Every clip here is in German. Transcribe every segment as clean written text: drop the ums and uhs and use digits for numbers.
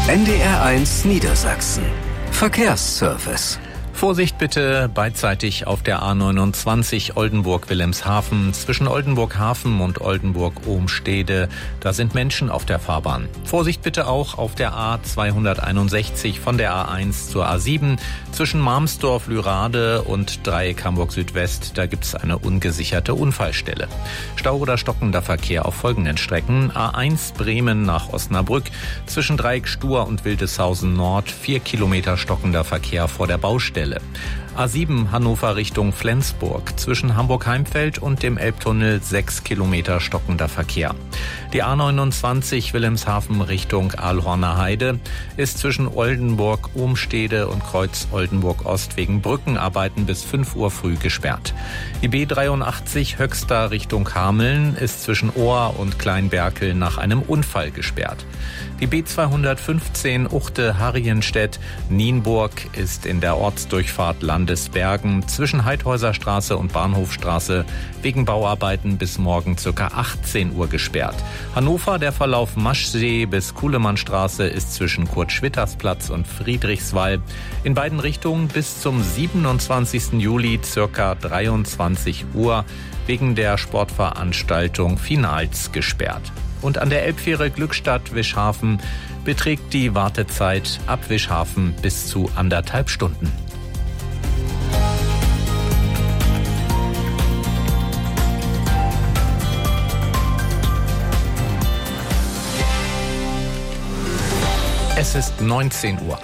NDR1 Niedersachsen. Verkehrsservice. Vorsicht bitte beidseitig auf der A29 Oldenburg-Wilhelmshaven. Zwischen Oldenburg-Hafen und Oldenburg-Ohmstede, da sind Menschen auf der Fahrbahn. Vorsicht bitte auch auf der A261 von der A1 zur A7. Zwischen Marmsdorf, Lürade und Dreieck Hamburg Südwest, da gibt es eine ungesicherte Unfallstelle. Stau oder stockender Verkehr auf folgenden Strecken. A1 Bremen nach Osnabrück. Zwischen Dreieck Stur und Wildeshausen Nord 4 Kilometer stockender Verkehr vor der Baustelle. A7 Hannover Richtung Flensburg. Zwischen Hamburg-Heimfeld und dem Elbtunnel 6 Kilometer stockender Verkehr. Die A29 Wilhelmshaven Richtung Aalhorner Heide ist zwischen Oldenburg, Ohmstede und Kreuz Oldenburg Ost wegen Brückenarbeiten bis 5 Uhr früh gesperrt. Die B83 Höxter Richtung Hameln ist zwischen Ohr und Kleinberkel nach einem Unfall gesperrt. Die B215 Uchte-Harrienstedt Nienburg ist in der Ortsdurchfahrt Landesbergen zwischen Heidhäuserstraße und Bahnhofstraße wegen Bauarbeiten bis morgen ca. 18 Uhr gesperrt. Hannover, der Verlauf Maschsee bis Kuhlemannstraße ist zwischen Kurt-Schwitters-Platz und Friedrichswall in beiden Richtungen bis zum 27. Juli ca. 23 Uhr wegen der Sportveranstaltung Finals gesperrt. Und an der Elbfähre Glückstadt-Wischhafen beträgt die Wartezeit ab Wischhafen bis zu 1,5 Stunden. Es ist 19 Uhr.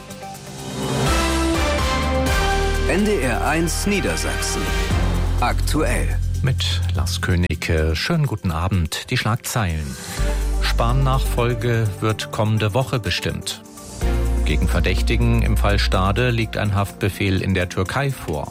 NDR1 Niedersachsen. Aktuell. Mit Lars König. Schönen guten Abend. Die Schlagzeilen. Spahn-Nachfolge wird kommende Woche bestimmt. Gegen Verdächtigen im Fall Stade liegt ein Haftbefehl in der Türkei vor.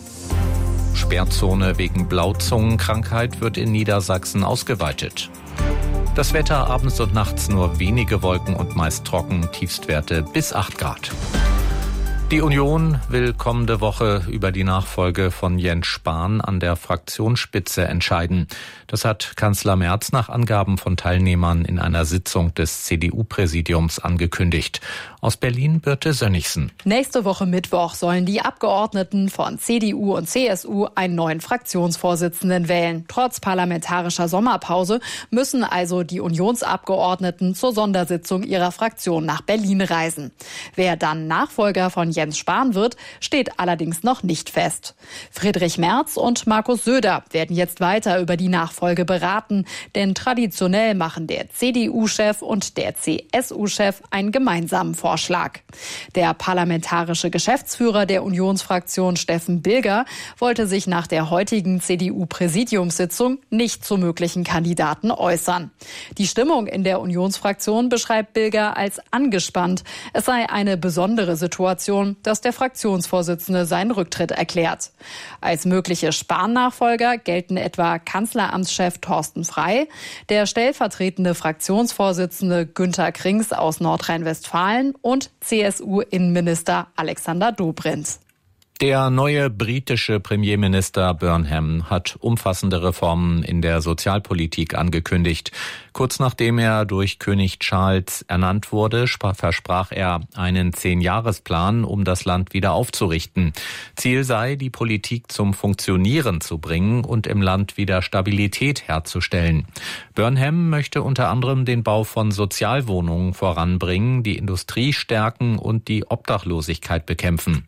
Sperrzone wegen Blauzungenkrankheit wird in Niedersachsen ausgeweitet. Das Wetter abends und nachts nur wenige Wolken und meist trocken, Tiefstwerte bis 8 Grad. Die Union will kommende Woche über die Nachfolge von Jens Spahn an der Fraktionsspitze entscheiden. Das hat Kanzler Merz nach Angaben von Teilnehmern in einer Sitzung des CDU-Präsidiums angekündigt. Aus Berlin Birte Sönnigsen. Nächste Woche Mittwoch sollen die Abgeordneten von CDU und CSU einen neuen Fraktionsvorsitzenden wählen. Trotz parlamentarischer Sommerpause müssen also die Unionsabgeordneten zur Sondersitzung ihrer Fraktion nach Berlin reisen. Wer dann Nachfolger von Jens Spahn wird, steht allerdings noch nicht fest. Friedrich Merz und Markus Söder werden jetzt weiter über die Nachfolge beraten, denn traditionell machen der CDU-Chef und der CSU-Chef einen gemeinsamen Vorschlag. Der parlamentarische Geschäftsführer der Unionsfraktion Steffen Bilger wollte sich nach der heutigen CDU-Präsidiumssitzung nicht zu möglichen Kandidaten äußern. Die Stimmung in der Unionsfraktion beschreibt Bilger als angespannt. Es sei eine besondere Situation, dass der Fraktionsvorsitzende seinen Rücktritt erklärt. Als mögliche Spahn-Nachfolger gelten etwa Kanzleramtschef Thorsten Frey, der stellvertretende Fraktionsvorsitzende Günther Krings aus Nordrhein-Westfalen und CSU-Innenminister Alexander Dobrindt. Der neue britische Premierminister Burnham hat umfassende Reformen in der Sozialpolitik angekündigt. Kurz nachdem er durch König Charles ernannt wurde, versprach er einen 10-Jahres-Plan, um das Land wieder aufzurichten. Ziel sei, die Politik zum Funktionieren zu bringen und im Land wieder Stabilität herzustellen. Burnham möchte unter anderem den Bau von Sozialwohnungen voranbringen, die Industrie stärken und die Obdachlosigkeit bekämpfen.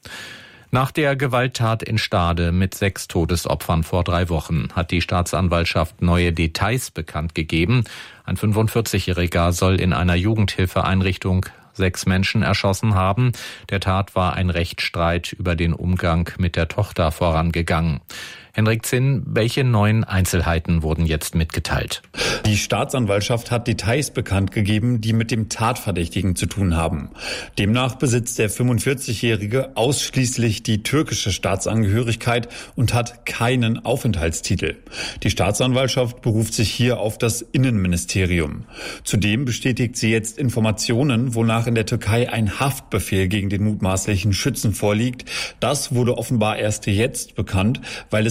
Nach der Gewalttat in Stade mit 6 Todesopfern vor 3 Wochen hat die Staatsanwaltschaft neue Details bekannt gegeben. Ein 45-Jähriger soll in einer Jugendhilfeeinrichtung 6 Menschen erschossen haben. Der Tat war ein Rechtsstreit über den Umgang mit der Tochter vorangegangen. Henrik Zinn, welche neuen Einzelheiten wurden jetzt mitgeteilt? Die Staatsanwaltschaft hat Details bekannt gegeben, die mit dem Tatverdächtigen zu tun haben. Demnach besitzt der 45-Jährige ausschließlich die türkische Staatsangehörigkeit und hat keinen Aufenthaltstitel. Die Staatsanwaltschaft beruft sich hier auf das Innenministerium. Zudem bestätigt sie jetzt Informationen, wonach in der Türkei ein Haftbefehl gegen den mutmaßlichen Schützen vorliegt. Das wurde offenbar erst jetzt bekannt, weil es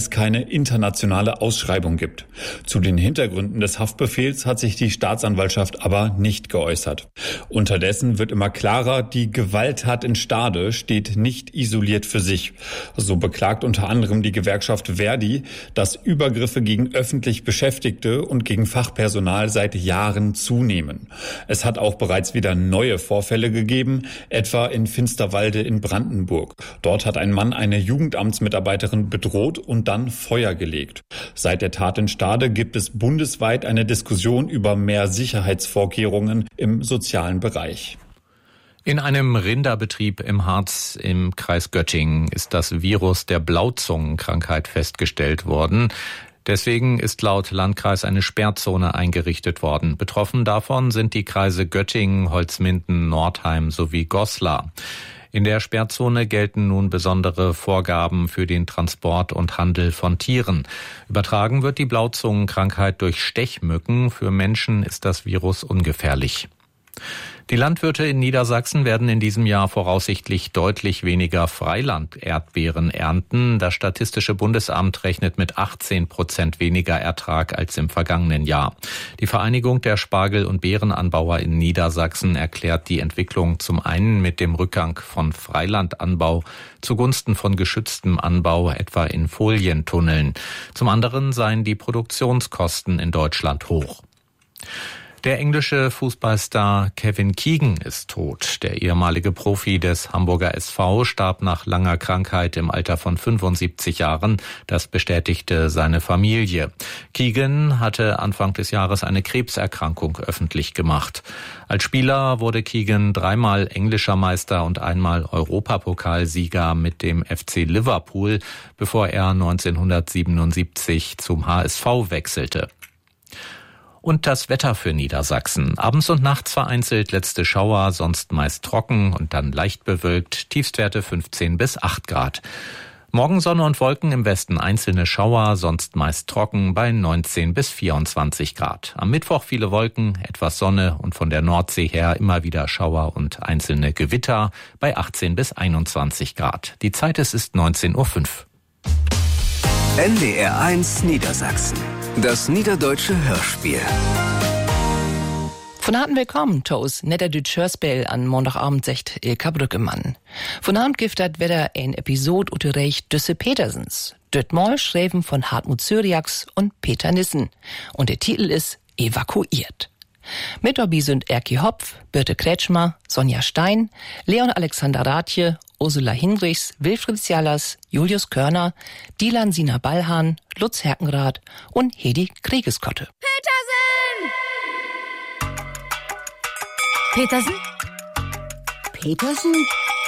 es keine internationale Ausschreibung gibt. Zu den Hintergründen des Haftbefehls hat sich die Staatsanwaltschaft aber nicht geäußert. Unterdessen wird immer klarer, die Gewalttat in Stade steht nicht isoliert für sich. So beklagt unter anderem die Gewerkschaft Verdi, dass Übergriffe gegen öffentlich Beschäftigte und gegen Fachpersonal seit Jahren zunehmen. Es hat auch bereits wieder neue Vorfälle gegeben, etwa in Finsterwalde in Brandenburg. Dort hat ein Mann eine Jugendamtsmitarbeiterin bedroht und dann Feuer gelegt. Seit der Tat in Stade gibt es bundesweit eine Diskussion über mehr Sicherheitsvorkehrungen im sozialen Bereich. In einem Rinderbetrieb im Harz im Kreis Göttingen ist das Virus der Blauzungenkrankheit festgestellt worden. Deswegen ist laut Landkreis eine Sperrzone eingerichtet worden. Betroffen davon sind die Kreise Göttingen, Holzminden, Nordheim sowie Goslar. In der Sperrzone gelten nun besondere Vorgaben für den Transport und Handel von Tieren. Übertragen wird die Blauzungenkrankheit durch Stechmücken. Für Menschen ist das Virus ungefährlich. Die Landwirte in Niedersachsen werden in diesem Jahr voraussichtlich deutlich weniger Freiland-Erdbeeren ernten. Das Statistische Bundesamt rechnet mit 18% weniger Ertrag als im vergangenen Jahr. Die Vereinigung der Spargel- und Beerenanbauer in Niedersachsen erklärt die Entwicklung zum einen mit dem Rückgang von Freilandanbau zugunsten von geschütztem Anbau, etwa in Folientunneln. Zum anderen seien die Produktionskosten in Deutschland hoch. Der englische Fußballstar Kevin Keegan ist tot. Der ehemalige Profi des Hamburger SV starb nach langer Krankheit im Alter von 75 Jahren. Das bestätigte seine Familie. Keegan hatte Anfang des Jahres eine Krebserkrankung öffentlich gemacht. Als Spieler wurde Keegan 3-mal englischer Meister und 1-mal Europapokalsieger mit dem FC Liverpool, bevor er 1977 zum HSV wechselte. Und das Wetter für Niedersachsen. Abends und nachts vereinzelt letzte Schauer, sonst meist trocken und dann leicht bewölkt. Tiefstwerte 15 bis 8 Grad. Morgen Sonne und Wolken, im Westen einzelne Schauer, sonst meist trocken bei 19 bis 24 Grad. Am Mittwoch viele Wolken, etwas Sonne und von der Nordsee her immer wieder Schauer und einzelne Gewitter bei 18 bis 21 Grad. Die Zeit ist 19:05 Uhr. NDR1 Niedersachsen. Das niederdeutsche Hörspiel. Von harten willkommen, Toos, netter Dütsch Hörspiel an Montagabend secht Ilka Brückemann. Von Abend giftet wieder ein Episode unter Reich Düsse Petersens. Dötmal schreiben von Hartmut Syriax und Peter Nissen. Und der Titel ist Evakuiert. Mit dabei sind Erki Hopf, Birte Kretschmer, Sonja Stein, Leon Alexander Rathje, Ursula Hinrichs, Wilfried Sjallas, Julius Körner, Dilan Sina Ballhahn, Lutz Herkenrath und Hedi Kriegeskotte. Petersen? Petersen?